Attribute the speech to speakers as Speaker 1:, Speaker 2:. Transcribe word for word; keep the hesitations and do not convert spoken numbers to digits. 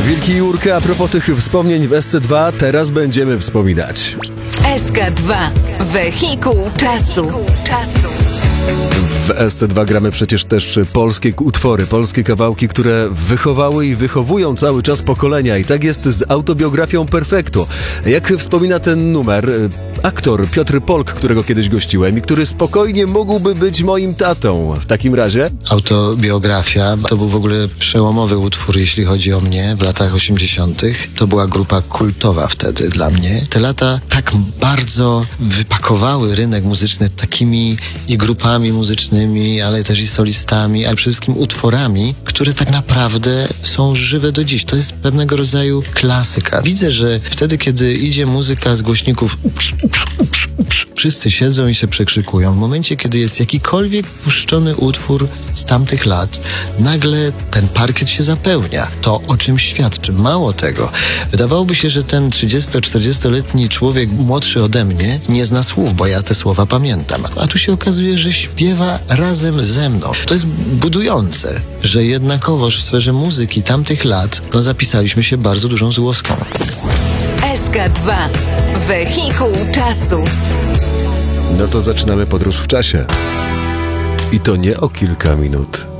Speaker 1: Wilki i Jurka, a propos tych wspomnień w S C dwa, teraz będziemy wspominać.
Speaker 2: S K dwa. Wehikuł czasu.
Speaker 1: W S C dwa gramy przecież też polskie utwory, polskie kawałki, które wychowały i wychowują cały czas pokolenia. I tak jest z autobiografią Perfecto. Jak wspomina ten numer aktor Piotr Polk, którego kiedyś gościłem i który spokojnie mógłby być moim tatą. W takim razie?
Speaker 3: Autobiografia to był w ogóle przełomowy utwór, jeśli chodzi o mnie w latach osiemdziesiątych. To była grupa kultowa wtedy dla mnie. Te lata tak bardzo wypakowały rynek muzyczny takimi i grupami muzycznymi, ale też i solistami, ale przede wszystkim utworami, które tak naprawdę są żywe do dziś. To jest pewnego rodzaju klasyka. Widzę, że wtedy, kiedy idzie muzyka z głośników, wszyscy siedzą i się przekrzykują. W momencie, kiedy jest jakikolwiek puszczony utwór z tamtych lat, nagle ten parkiet się zapełnia. To o czym świadczy. Mało tego. Wydawałoby się, że ten trzydziesto-czterdziestoletni człowiek młodszy ode mnie nie zna słów, bo ja te słowa pamiętam. A tu się okazuje, że śpiewa razem ze mną. To jest budujące, że jednakowoż w sferze muzyki tamtych lat no, zapisaliśmy się bardzo dużą złoską.
Speaker 2: S K dwa. Wehikuł czasu.
Speaker 1: No to zaczynamy podróż w czasie. I to nie o kilka minut.